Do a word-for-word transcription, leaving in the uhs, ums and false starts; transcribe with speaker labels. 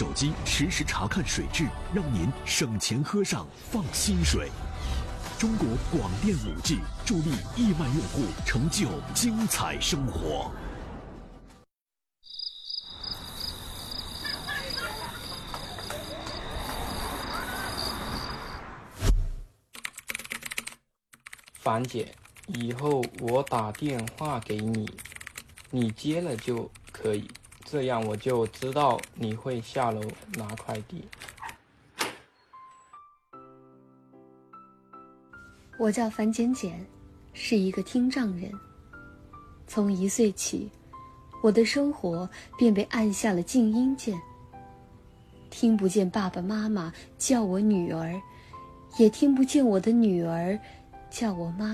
Speaker 1: 手机实时查看水质，让您省钱喝上放心水。中国广电 五 G 助力亿万用户成就精彩生活。
Speaker 2: 樊姐，以后我打电话给你，你接了就可以，这样我就知道你会下楼拿快递。
Speaker 3: 我叫樊简简，是一个听障人。从一岁起，我的生活便被按下了静音键，听不见爸爸妈妈叫我女儿，也听不见我的女儿叫我妈。